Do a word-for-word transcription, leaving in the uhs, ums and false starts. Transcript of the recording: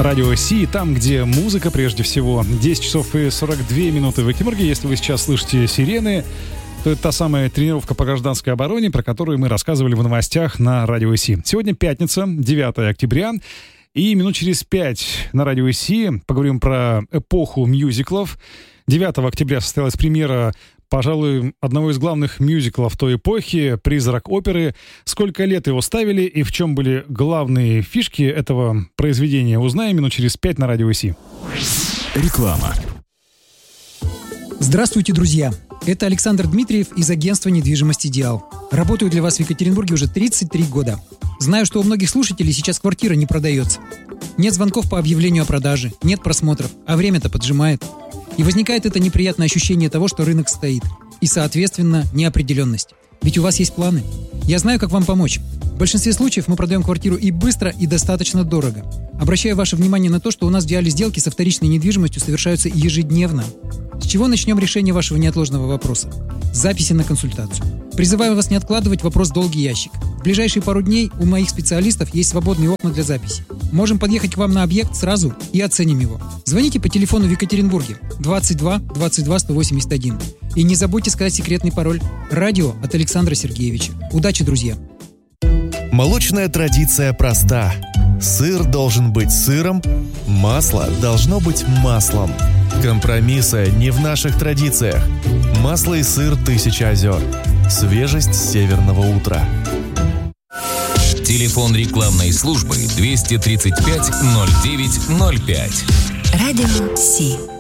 Радио Си, там, где музыка прежде всего. десять часов и сорок две минуты в Екатеринбурге. Если вы сейчас слышите сирены, то это та самая тренировка по гражданской обороне, про которую мы рассказывали в новостях на Радио Си. Сегодня пятница, девятое октября, и минут через пять на Радио Си поговорим про эпоху мюзиклов. девятого октября состоялась премьера, пожалуй, одного из главных мюзиклов той эпохи «Призрак оперы». Сколько лет его ставили и в чем были главные фишки этого произведения, узнаем минут через пять на Радио Си. Реклама. Здравствуйте, друзья! Это Александр Дмитриев из агентства недвижимости «Идеал». Работаю для вас в Екатеринбурге уже тридцать три года. Знаю, что у многих слушателей сейчас квартира не продается. Нет звонков по объявлению о продаже, нет просмотров, а время-то поджимает. И возникает это неприятное ощущение того, что рынок стоит. И, соответственно, неопределенность. Ведь у вас есть планы. Я знаю, как вам помочь. В большинстве случаев мы продаем квартиру и быстро, и достаточно дорого. Обращаю ваше внимание на то, что у нас в «Идеале» сделки со вторичной недвижимостью совершаются ежедневно. С чего начнем решение вашего неотложного вопроса? С записи на консультацию. Призываю вас не откладывать вопрос в долгий ящик. В ближайшие пару дней у моих специалистов есть свободные окна для записи. Можем подъехать к вам на объект сразу и оценим его. Звоните по телефону в Екатеринбурге двадцать два двадцать два сто восемьдесят один. И не забудьте сказать секретный пароль. Радио от Александра Сергеевича. Удачи, друзья! Молочная традиция проста. Сыр должен быть сыром, масло должно быть маслом. Компромиссы не в наших традициях. Масло и сыр «Тысяча озер». Свежесть северного утра. Телефон рекламной службы двести тридцать пять ноль девять ноль пять. Радио Си.